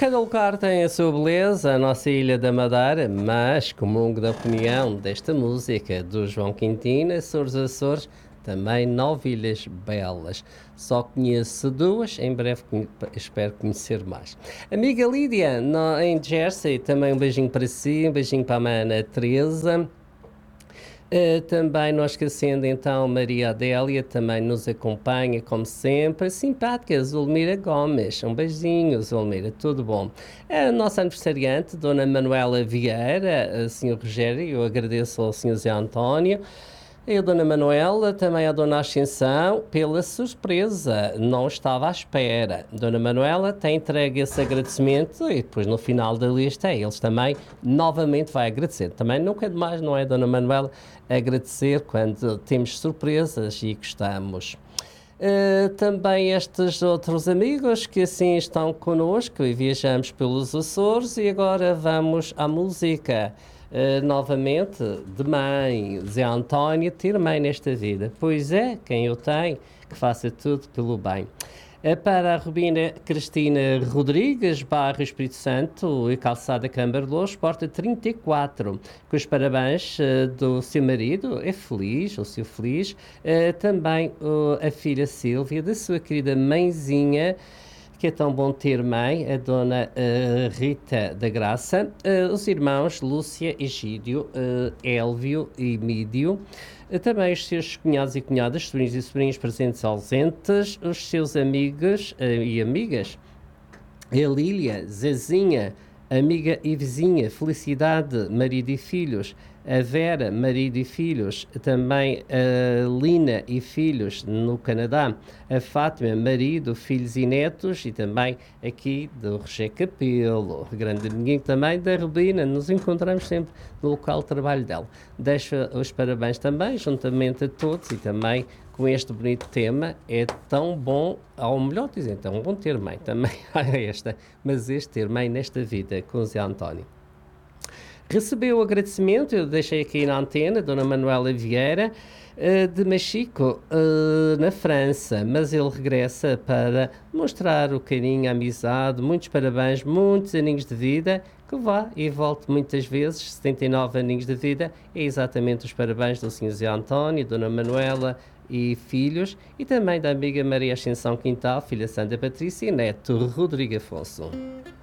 Cada lugar tem a sua beleza, a nossa Ilha da Madeira, mas comungo da opinião desta música do João Quintino, Açores Açores, também 9 ilhas belas. Só conheço duas, em breve espero conhecer mais. Amiga Lídia, em Jersey, também um beijinho para si, um beijinho para a Mana Teresa. Também não esquecendo então Maria Adélia, também nos acompanha como sempre, simpática Zulmira Gomes, um beijinho Zulmira, tudo bom. A nossa aniversariante, Dona Manuela Vieira, Sr. Rogério, eu agradeço ao Sr. Zé António, e a Dona Manuela, também a Dona Ascensão, pela surpresa, não estava à espera. Dona Manuela tem entregue esse agradecimento e depois no final da lista eles também novamente vai agradecer. Também nunca é demais, não é, Dona Manuela, agradecer quando temos surpresas e gostamos. Também estes outros amigos que assim estão connosco e viajamos pelos Açores e agora vamos à música. Novamente, de mãe, Zé António, ter mãe nesta vida. Pois é, quem eu tenho, que faça tudo pelo bem. Para a Rubina Cristina Rodrigues, bairro Espírito Santo e Calçada Câmara de Louros, porta 34, com os parabéns do seu marido, é feliz, o seu feliz, também a filha Sílvia, da sua querida mãezinha, que é tão bom ter mãe, a dona Rita da Graça, os irmãos Lúcia, Egídio, Élvio e Mídio, também os seus cunhados e cunhadas, sobrinhos e sobrinhos presentes e ausentes, os seus amigos e amigas, a Lília, Zezinha, amiga e vizinha, Felicidade, marido e filhos, a Vera, marido e filhos, também a Lina e filhos no Canadá, a Fátima, marido, filhos e netos, e também aqui do Roger Capelo, grande amiguinho também da Rubina, nos encontramos sempre no local de trabalho dela. Deixo os parabéns também, juntamente a todos, e também com este bonito tema, é tão bom, ou melhor dizer, tão bom ter mãe, também esta, mas este ter mãe nesta vida, com o Zé António. Recebeu o agradecimento, eu deixei aqui na antena, Dona Manuela Vieira, de Machico, na França, mas ele regressa para mostrar o carinho, a amizade, muitos parabéns, muitos aninhos de vida, que vá e volte muitas vezes, 79 aninhos de vida, é exatamente os parabéns do Sr. Zé António, Dona Manuela e filhos, e também da amiga Maria Ascensão Quintal, filha Santa Patrícia e neto Rodrigo Afonso.